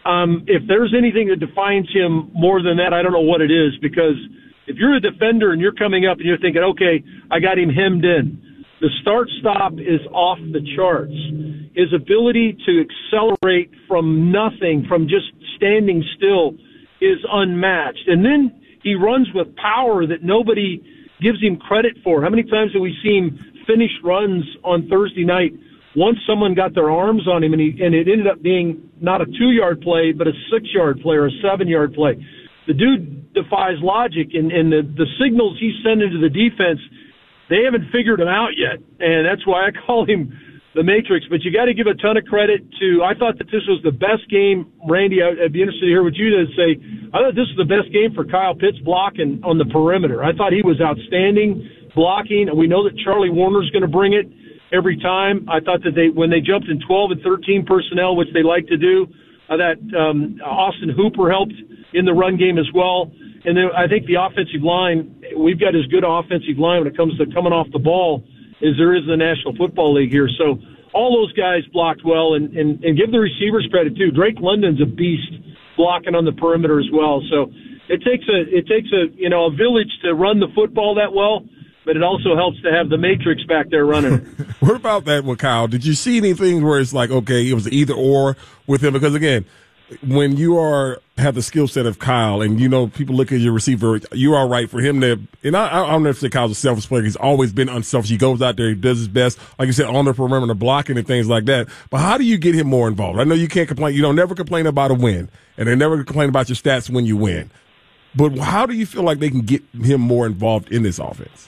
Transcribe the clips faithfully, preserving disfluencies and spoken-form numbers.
um, if there's anything that defines him more than that, I don't know what it is, because if you're a defender and you're coming up and you're thinking, okay, I got him hemmed in, the start-stop is off the charts. His ability to accelerate from nothing, from just standing still, is unmatched. And then he runs with power that nobody gives him credit for. How many times have we seen finish runs on Thursday night once someone got their arms on him and, he, and it ended up being not a two-yard play but a six-yard play or a seven-yard play? The dude defies logic, and, and the, the signals he's sending to the defense, they haven't figured him out yet, and that's why I call him the Matrix. But you got to give a ton of credit to – I thought that this was the best game. Randy, I'd be interested to hear what you to say. I thought this was the best game for Kyle Pitts blocking on the perimeter. I thought he was outstanding blocking. We know that Charlie Warner's going to bring it every time. I thought that they when they jumped in twelve and thirteen personnel, which they like to do, uh, that um, Austin Hooper helped in the run game as well. And then I think the offensive line, we've got as good offensive line when it comes to coming off the ball as there is in the National Football League here. So all those guys blocked well, and, and, and give the receivers credit too. Drake London's a beast blocking on the perimeter as well. So it takes a it takes a you know a village to run the football that well, but it also helps to have the Matrix back there running. What about that with Kyle? Did you see anything where it's like, okay, it was either or with him? Because again, when you are have the skill set of Kyle, and you know people look at your receiver, you are right for him to. And I, I don't know if Kyle's a selfish player. He's always been unselfish. He goes out there, he does his best, like you said, on the perimeter, blocking and things like that. But how do you get him more involved? I know you can't complain. You don't never complain about a win, and they never complain about your stats when you win. But how do you feel like they can get him more involved in this offense?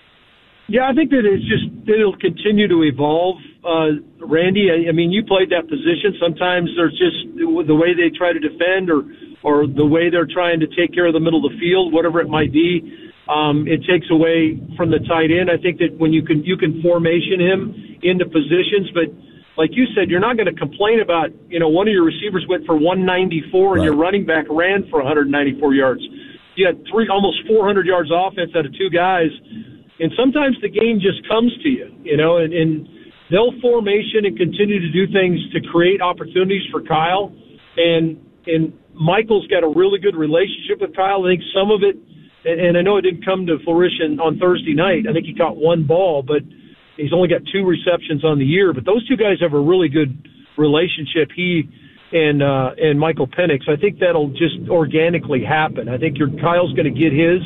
Yeah, I think that it's just it'll continue to evolve, uh, Randy. I, I mean, you played that position. Sometimes there's just the way they try to defend, or or the way they're trying to take care of the middle of the field, whatever it might be. Um, it takes away from the tight end. I think that when you can you can formation him into positions, but like you said, you're not going to complain about you know one of your receivers went for one ninety-four and right. your running back ran for one ninety-four yards. You had three almost four hundred yards offense out of two guys. And sometimes the game just comes to you, you know, and, and they'll formation and continue to do things to create opportunities for Kyle. And and Michael's got a really good relationship with Kyle. I think some of it, and, and I know it didn't come to fruition on Thursday night. I think he caught one ball, but he's only got two receptions on the year. But those two guys have a really good relationship, he and uh, and Michael Penix. I think that'll just organically happen. I think your Kyle's going to get his.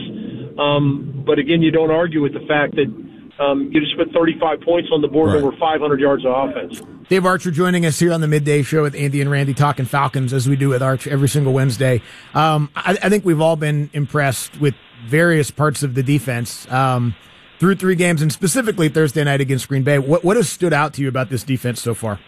Um, but again, you don't argue with the fact that um, you just put thirty-five points on the board right. over five hundred yards of offense. Dave Archer joining us here on the Midday Show with Andy and Randy talking Falcons, as we do with Arch every single Wednesday. Um, I, I think we've all been impressed with various parts of the defense um, through three games, and specifically Thursday night against Green Bay. What, what has stood out to you about this defense so far?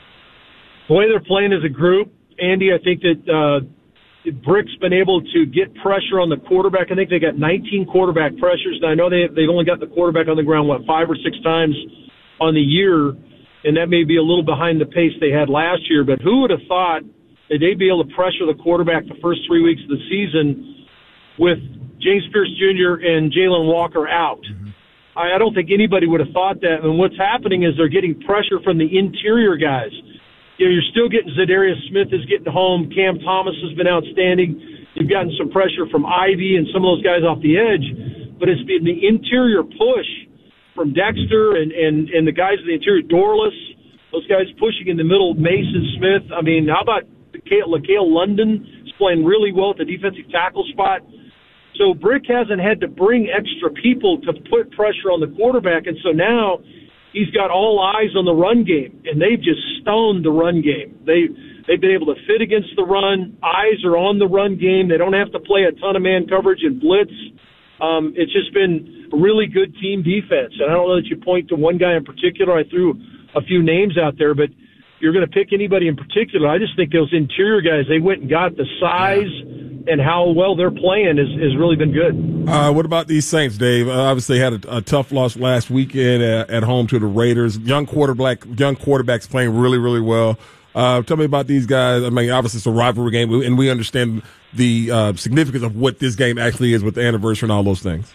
The way they're playing as a group, Andy, I think that uh, Brick's been able to get pressure on the quarterback. I think they got nineteen quarterback pressures. Now, I know they, they've only got the quarterback on the ground, what, five or six times on the year, and that may be a little behind the pace they had last year. But who would have thought that they'd be able to pressure the quarterback the first three weeks of the season with James Pierce Junior and Jalen Walker out? Mm-hmm. I, I don't think anybody would have thought that. And what's happening is they're getting pressure from the interior guys. You know, you're still getting Zadarius Smith is getting home. Cam Thomas has been outstanding. You've gotten some pressure from Ivy and some of those guys off the edge, but it's been the interior push from Dexter and, and, and the guys in the interior, Dorless, those guys pushing in the middle, Mason Smith. I mean, how about LaCale London is playing really well at the defensive tackle spot. So Brick hasn't had to bring extra people to put pressure on the quarterback, and so now he's got all eyes on the run game, and they've just stoned the run game. They, they've been able to fit against the run. Eyes are on the run game. They don't have to play a ton of man coverage and blitz. Um, it's just been a really good team defense. And I don't know that you point to one guy in particular. I threw a few names out there, but you're going to pick anybody in particular. I just think those interior guys, they went and got the size and how well they're playing has, has really been good. Uh, what about these Saints, Dave? Uh, obviously had a, a tough loss last weekend at, at home to the Raiders. Young quarterback, young quarterbacks playing really, really well. Uh, tell me about these guys. I mean, obviously it's a rivalry game, and we understand the uh, significance of what this game actually is with the anniversary and all those things.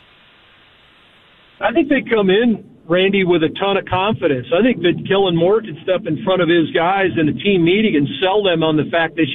I think they come in, Randy, with a ton of confidence. I think that Kellen Moore can step in front of his guys in a team meeting and sell them on the fact they